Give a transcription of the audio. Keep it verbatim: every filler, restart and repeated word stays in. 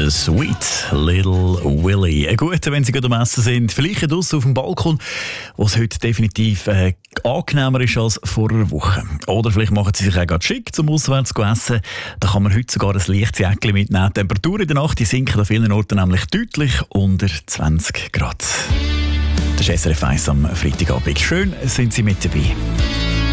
der Sweet Little Willy. Ein guter, wenn Sie gerade am Essen sind. Vielleicht draussen auf dem Balkon, wo es heute definitiv äh, angenehmer ist als vor einer Woche. Oder vielleicht machen Sie sich auch gerade schick zum Auswärts zu essen. Da kann man heute sogar ein leichtes Jäckchen mitnehmen. Die Temperaturen in der Nacht die sinken an vielen Orten nämlich deutlich unter zwanzig Grad. Das ist S R F eins am Freitagabend. Schön sind Sie mit dabei.